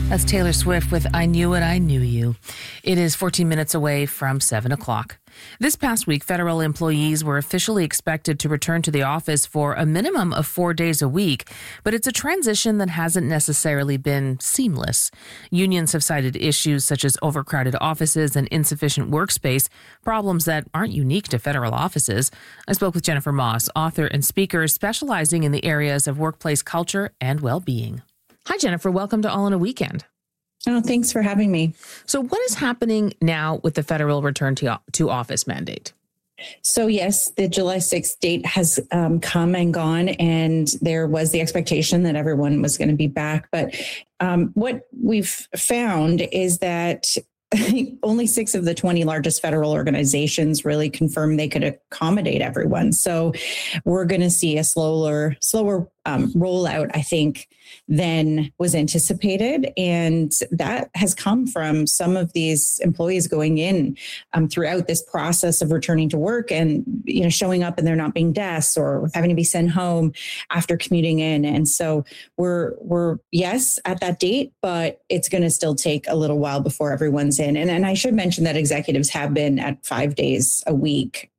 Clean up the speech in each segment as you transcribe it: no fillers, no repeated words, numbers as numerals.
That's Taylor Swift with I Knew It, I Knew You. It is 14 minutes away from 7 o'clock. This past week, federal employees were officially expected to return to the office for a minimum of 4 days a week, but it's a transition that hasn't necessarily been seamless. Unions have cited issues such as overcrowded offices and insufficient workspace, problems that aren't unique to federal offices. I spoke with Jennifer Moss, author and speaker specializing in the areas of workplace culture and well-being. Hi, Jennifer. Welcome to All in a Weekend. Oh, thanks for having me. So what is happening now with the federal return to office mandate? So, yes, the July 6th date has come and gone, and there was the expectation that everyone was going to be back. But what we've found is that only 6 of the 20 largest federal organizations really confirmed they could accommodate everyone. So we're going to see a slower rollout, I think, than was anticipated. And that has come from some of these employees going in throughout this process of returning to work and, showing up and they're not being desks or having to be sent home after commuting in. And so we're yes, at that date, but it's going to still take a little while before everyone's in. And I should mention that executives have been at 5 days a week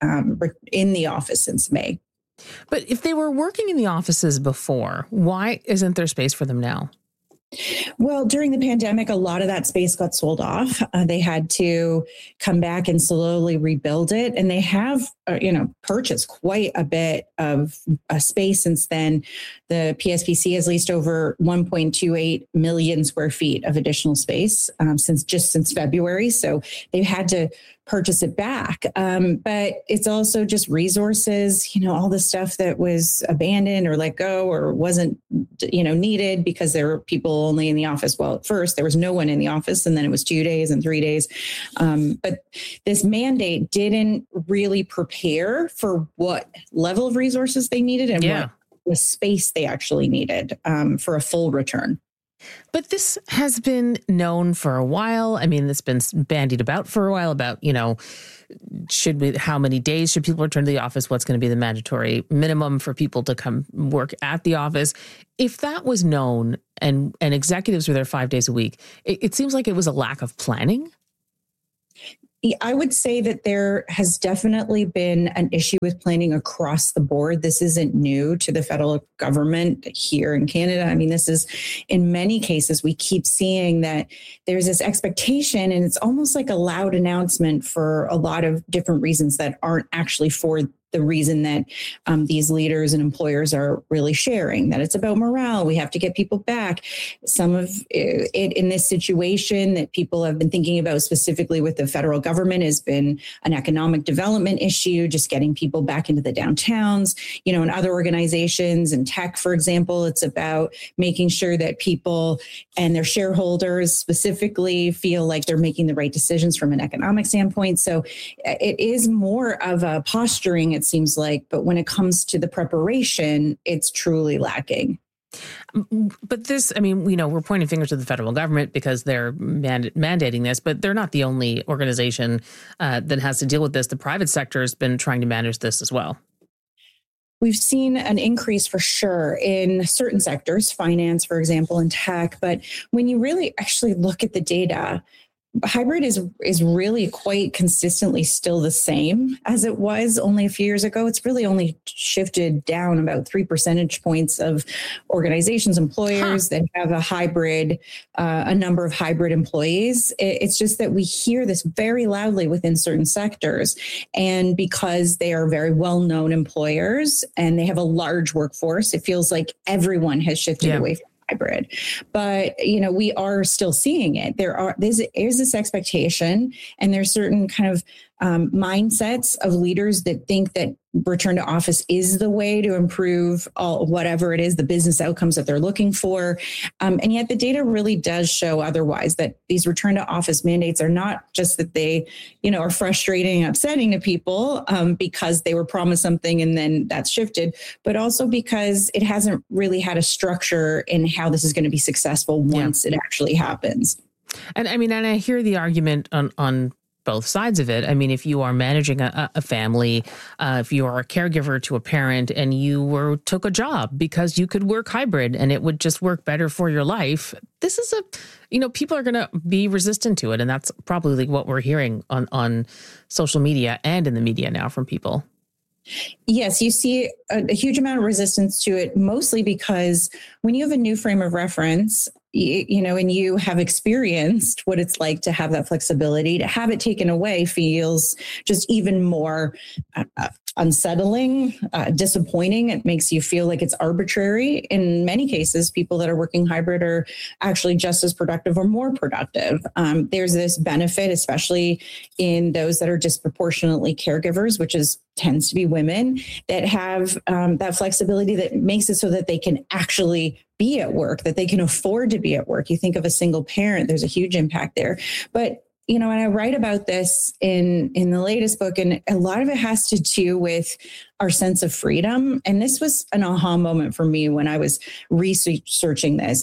in the office since May. But if they were working in the offices before, why isn't there space for them now? Well, during the pandemic, a lot of that space got sold off. They had to come back and slowly rebuild it. And they have, purchased quite a bit of space since then. The PSPC has leased over 1.28 million square feet of additional space since February. So they've had to purchase it back. But it's also just resources, all the stuff that was abandoned or let go or wasn't, needed because there were people only in the office. Well, at first there was no one in the office, and then it was 2 days and 3 days. But this mandate didn't really prepare for what level of resources they needed and what the space they actually needed for a full return. But this has been known for a while. I mean, it's been bandied about for a while about, how many days should people return to the office? What's going to be the mandatory minimum for people to come work at the office? If that was known and executives were there 5 days a week, it seems like it was a lack of planning. I would say that there has definitely been an issue with planning across the board. This isn't new to the federal government here in Canada. I mean, this is, in many cases, we keep seeing that there's this expectation, and it's almost like a loud announcement for a lot of different reasons that aren't actually for the reason that these leaders and employers are really sharing, that it's about morale. We have to get people back. Some of it in this situation that people have been thinking about specifically with the federal government has been an economic development issue, just getting people back into the downtowns. In other organizations and tech, for example, it's about making sure that people and their shareholders specifically feel like they're making the right decisions from an economic standpoint. So it is more of a posturing, it seems like, but when it comes to the preparation, it's truly lacking. But this, we're pointing fingers to the federal government because they're mandating this, but they're not the only organization that has to deal with this. The private sector has been trying to manage this as well. We've seen an increase for sure in certain sectors, finance, for example, and tech. But when you really actually look at the data, hybrid is really quite consistently still the same as it was only a few years ago. It's really only shifted down about 3 percentage points of organizations, employers that have a number of hybrid employees. It's just that we hear this very loudly within certain sectors. And because they are very well-known employers and they have a large workforce, it feels like everyone has shifted away from hybrid. But, we are still seeing it. There's this expectation, and there's certain kind of mindsets of leaders that think that return to office is the way to improve whatever it is, the business outcomes that they're looking for. And yet the data really does show otherwise, that these return to office mandates are not just that they, are frustrating and upsetting to people because they were promised something and then that's shifted, but also because it hasn't really had a structure in how this is going to be successful once it actually happens. And I hear the argument on both sides of it. I mean, if you are managing a family, if you are a caregiver to a parent and you took a job because you could work hybrid and it would just work better for your life, this is people are going to be resistant to it. And that's probably what we're hearing on social media and in the media now from people. Yes, you see a huge amount of resistance to it, mostly because when you have a new frame of reference, and you have experienced what it's like to have that flexibility, to have it taken away feels just even more unsettling, disappointing. It makes you feel like it's arbitrary. In many cases, people that are working hybrid are actually just as productive or more productive. There's this benefit, especially in those that are disproportionately caregivers, which tends to be women, that have that flexibility that makes it so that they can actually be at work, that they can afford to be at work. You think of a single parent, there's a huge impact there. But and I write about this in the latest book, and a lot of it has to do with our sense of freedom. And this was an aha moment for me when I was researching this.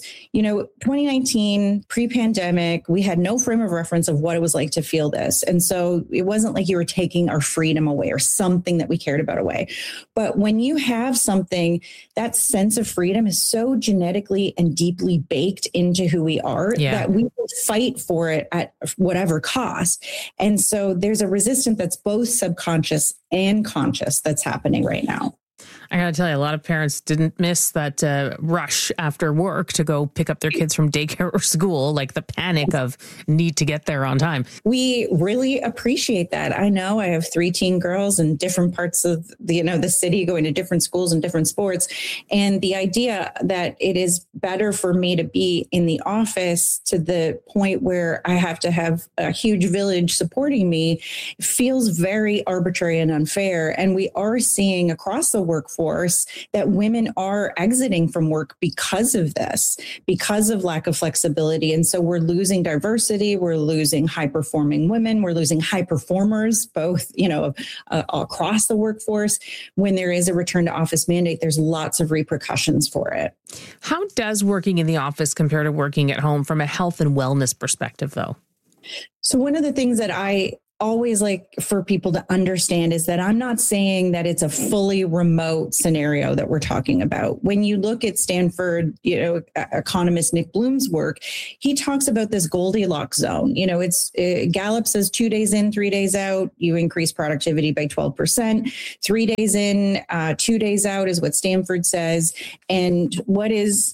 2019, pre-pandemic, we had no frame of reference of what it was like to feel this. And so it wasn't like you were taking our freedom away or something that we cared about away. But when you have something, that sense of freedom is so genetically and deeply baked into who we are that we will fight for it at whatever cost. And so there's a resistance that's both subconscious and conscious that's happening right now. I got to tell you, a lot of parents didn't miss that rush after work to go pick up their kids from daycare or school, like the panic of need to get there on time. We really appreciate that. I know I have 3 teen girls in different parts of the city, going to different schools and different sports. And the idea that it is better for me to be in the office to the point where I have to have a huge village supporting me feels very arbitrary and unfair. And we are seeing across the workforce that women are exiting from work because of this, because of lack of flexibility. And so we're losing diversity, we're losing high-performing women, we're losing high performers, both, across the workforce. When there is a return to office mandate, there's lots of repercussions for it. How does working in the office compare to working at home from a health and wellness perspective, though? So one of the things that I always like for people to understand is that I'm not saying that it's a fully remote scenario that we're talking about. When you look at Stanford, economist Nick Bloom's work, he talks about this Goldilocks zone. Gallup says 2 days in, 3 days out, you increase productivity by 12%. 3 days in, 2 days out is what Stanford says. And what is,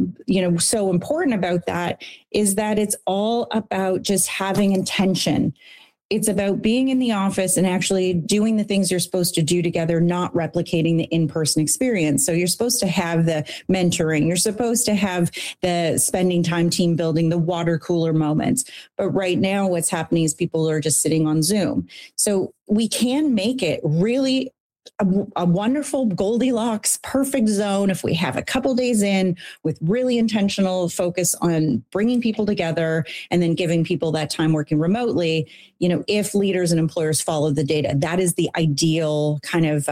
so important about that is that it's all about just having intention. It's about being in the office and actually doing the things you're supposed to do together, not replicating the in-person experience. So you're supposed to have the mentoring. You're supposed to have the spending time team building, the water cooler moments. But right now, what's happening is people are just sitting on Zoom. So we can make it really a wonderful Goldilocks perfect zone if we have a couple days in with really intentional focus on bringing people together and then giving people that time working remotely. If leaders and employers follow the data, that is the ideal kind of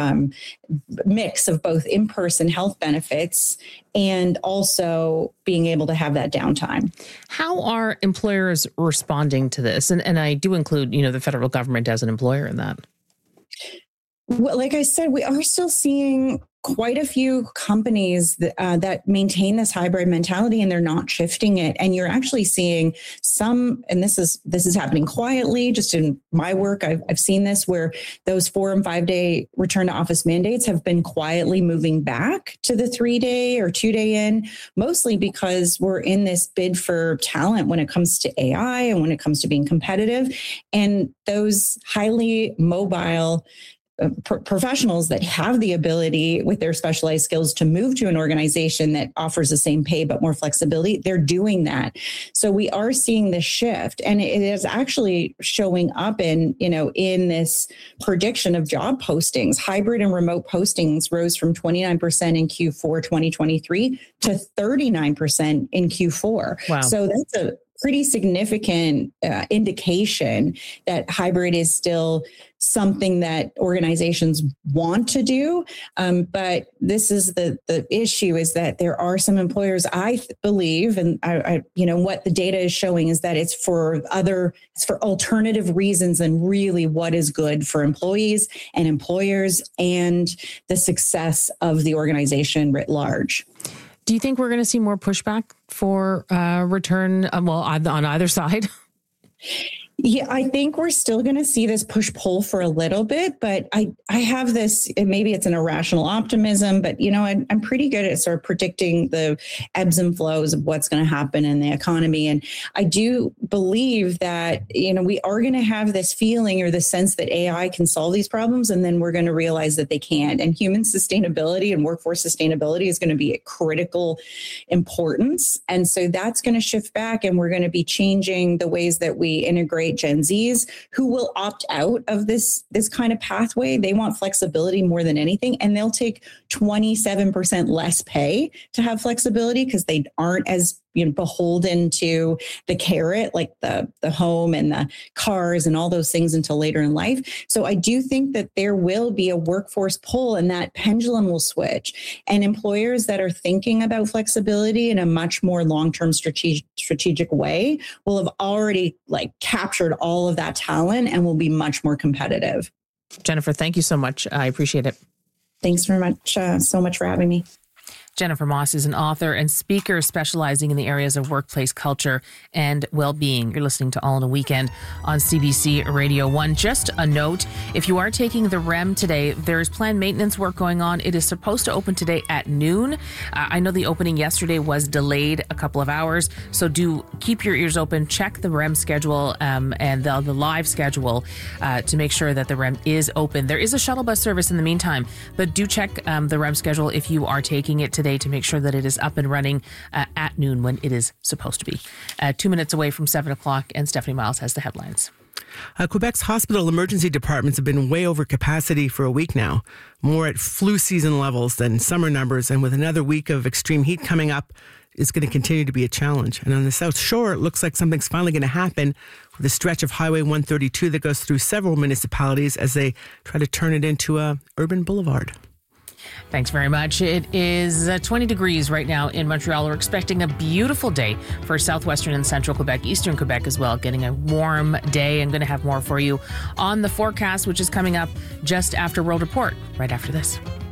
mix of both in-person health benefits and also being able to have that downtime. How are employers responding to this? And I do include, the federal government as an employer in that. Well, like I said, we are still seeing quite a few companies that maintain this hybrid mentality, and they're not shifting it. And you're actually seeing some, and this is happening quietly. Just in my work, I've seen this where those 4 and 5 day return to office mandates have been quietly moving back to the 3 day or 2 day in, mostly because we're in this bid for talent when it comes to AI and when it comes to being competitive. And those highly mobile professionals that have the ability with their specialized skills to move to an organization that offers the same pay but more flexibility, they're doing that. So we are seeing this shift, and it is actually showing up in this prediction of job postings. Hybrid and remote postings rose from 29% in Q4 2023 to 39% in Q4. Wow. So that's pretty significant indication that hybrid is still something that organizations want to do. But this is the issue, is that there are some employers, I believe, and I what the data is showing is that it's for alternative reasons than really what is good for employees and employers and the success of the organization writ large. Do you think we're going to see more pushback for return, on either side? Yeah, I think we're still going to see this push-pull for a little bit, but I have this, maybe it's an irrational optimism, but, I'm pretty good at sort of predicting the ebbs and flows of what's going to happen in the economy. And I do believe that, we are going to have this feeling or the sense that AI can solve these problems, and then we're going to realize that they can't. And human sustainability and workforce sustainability is going to be a critical importance. And so that's going to shift back, and we're going to be changing the ways that we integrate Gen Zs who will opt out of this kind of pathway. They want flexibility more than anything, and they'll take 27% less pay to have flexibility because they aren't as beholden to the carrot, like the home and the cars and all those things until later in life. So I do think that there will be a workforce pull, and that pendulum will switch. And employers that are thinking about flexibility in a much more long-term strategic way will have already captured all of that talent and will be much more competitive. Jennifer, thank you so much. I appreciate it. Thanks very much. So much for having me. Jennifer Moss is an author and speaker specializing in the areas of workplace culture and well-being. You're listening to All in a Weekend on CBC Radio 1. Just a note, if you are taking the REM today, there is planned maintenance work going on. It is supposed to open today at noon. I know the opening yesterday was delayed a couple of hours, so do keep your ears open. Check the REM schedule and the live schedule to make sure that the REM is open. There is a shuttle bus service in the meantime, but do check the REM schedule if you are taking it today to make sure that it is up and running at noon when it is supposed to be. 2 minutes away from 7 o'clock, and Stephanie Miles has the headlines. Quebec's hospital emergency departments have been way over capacity for a week now, more at flu season levels than summer numbers, and with another week of extreme heat coming up, it's going to continue to be a challenge. And on the South Shore, it looks like something's finally going to happen with a stretch of Highway 132 that goes through several municipalities as they try to turn it into a urban boulevard. Thanks very much. It is 20 degrees right now in Montreal. We're expecting a beautiful day for southwestern and central Quebec, eastern Quebec as well. Getting a warm day. I'm going to have more for you on the forecast, which is coming up just after World Report, right after this.